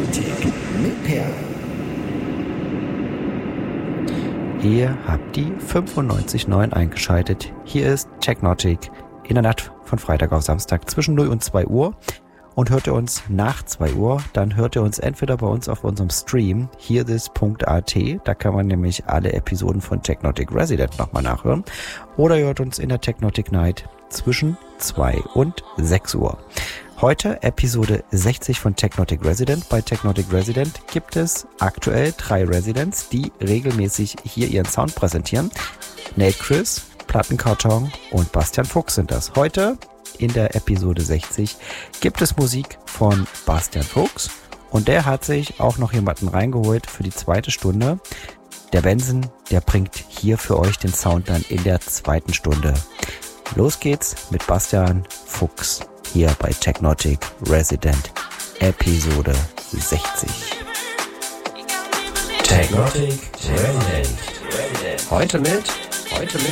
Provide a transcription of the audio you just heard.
Qualität mit Perlen. Ihr habt die 95.9 eingeschaltet. Hier ist Technotic in der Nacht von Freitag auf Samstag zwischen 0 und 2 Uhr. Und hört ihr uns nach 2 Uhr, dann hört ihr uns entweder bei uns auf unserem Stream, hearthis.at, da kann man nämlich alle Episoden von Technotic Resident nochmal nachhören, oder ihr hört uns in der Technotic Night zwischen 2 und 6 Uhr. Heute Episode 60 von Technotic Resident. Bei Technotic Resident gibt es aktuell 3 Residents, die regelmäßig hier ihren Sound präsentieren. Nate Chris, Plattenkarton und Bastian Fuchs sind das. Heute in der Episode 60 gibt es Musik von Bastian Fuchs und der hat sich auch noch jemanden reingeholt für die zweite Stunde. Der Benson, der bringt hier für euch den Sound dann in der zweiten Stunde. Los geht's mit Bastian Fuchs hier bei Technotic Resident Episode 60. Technotic Resident. Heute mit